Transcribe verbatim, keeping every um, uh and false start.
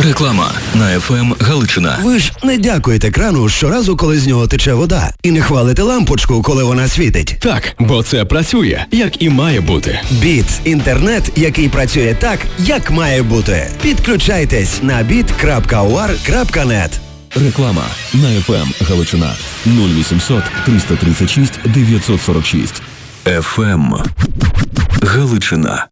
Реклама на еф ем Галичина. Ви ж не дякуєте крану щоразу, коли з нього тече вода. І не хвалите лампочку, коли вона світить. Так, бо це працює, як і має бути. Біт – інтернет, який працює так, як має бути. Підключайтесь на біт крапка у ар крапка нет. Реклама на еф ем Галичина. нуль вісімсот триста тридцять шість дев'ятсот сорок шість. еф ем Галичина.